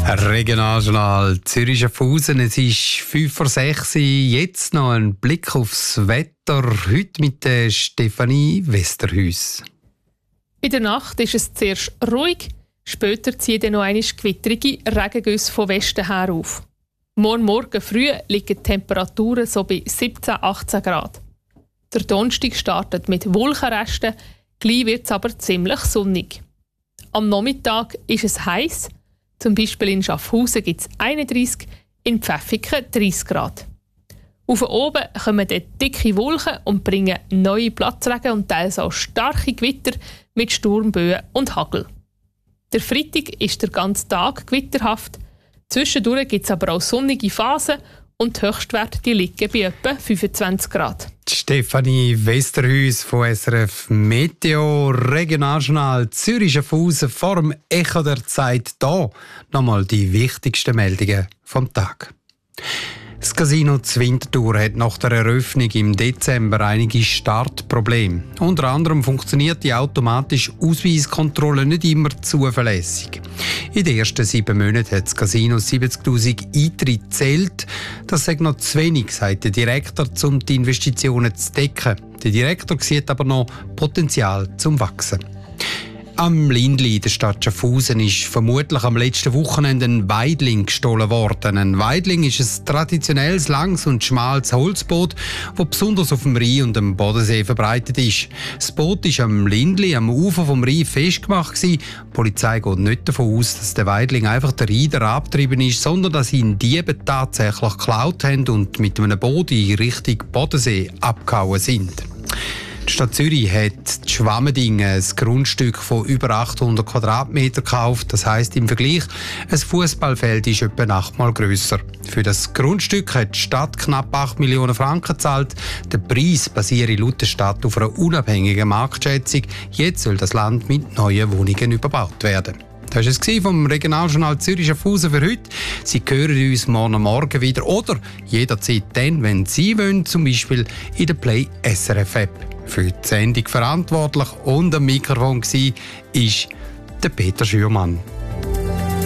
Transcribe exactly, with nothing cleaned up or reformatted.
Regionaljournal Zürich Schaffhausen. Es ist fünf vor sechs. Jetzt noch ein Blick aufs Wetter. Heute mit der Stefanie Westerhuis. In der Nacht ist es zuerst ruhig. Später ziehen dann noch einmal gewitterige Regengüsse von Westen her auf. Morgen Morgen früh liegen die Temperaturen so bei siebzehn, achtzehn Grad. Der Donnerstag startet mit Wolkenresten, gleich wird es aber ziemlich sonnig. Am Nachmittag ist es heiß. Zum Beispiel in Schaffhausen gibt es einunddreissig, in Pfäffiken dreißig Grad. Auf oben kommen dann dicke Wolken und bringen neue Platzregen und teils auch starke Gewitter mit Sturmböen und Hagel. Der Freitag ist der ganze Tag gewitterhaft. Zwischendurch gibt es aber auch sonnige Phasen und die Höchstwerte die liegen bei etwa fünfundzwanzig Grad. Stefanie Westerhuis von S R F Meteo, Regionaljournal Zürich Schaffhausen vor dem Echo der Zeit. Hier nochmal die wichtigsten Meldungen vom Tag. Das Casino Zwintertour hat nach der Eröffnung im Dezember einige Startprobleme. Unter anderem funktioniert die automatische Ausweiskontrolle nicht immer zuverlässig. In den ersten sieben Monaten hat das Casino siebzigtausend Eintritte gezählt. Das sei noch zu wenig, sagt der Direktor, um die Investitionen zu decken. Der Direktor sieht aber noch Potenzial zum Wachsen. Am Lindli in der Stadt Schaffhausen ist vermutlich am letzten Wochenende ein Weidling gestohlen worden. Ein Weidling ist ein traditionelles, langes und schmales Holzboot, das besonders auf dem Rhein und dem Bodensee verbreitet ist. Das Boot war am Lindli, am Ufer vom Rhein, festgemacht. Die Polizei geht nicht davon aus, dass der Weidling einfach der Reiter abgetrieben ist, sondern dass ihn Diebe tatsächlich geklaut haben und mit einem Boot in Richtung Bodensee abgehauen sind. Die Stadt Zürich hat die Schwammendingen ein Grundstück von über achthundert Quadratmeter gekauft. Das heisst im Vergleich, ein Fußballfeld ist etwa achtmal grösser. Für das Grundstück hat die Stadt knapp acht Millionen Franken gezahlt. Der Preis basiere laut der Stadt auf einer unabhängigen Marktschätzung. Jetzt soll das Land mit neuen Wohnungen überbaut werden. Das war es vom Regionaljournal Zürich Schaffhausen für heute. Sie hören uns morgen Morgen wieder oder jederzeit dann, wenn Sie wollen, zum Beispiel in der Play S R F App. Für die Sendung verantwortlich und am Mikrofon war der Peter Schürmann.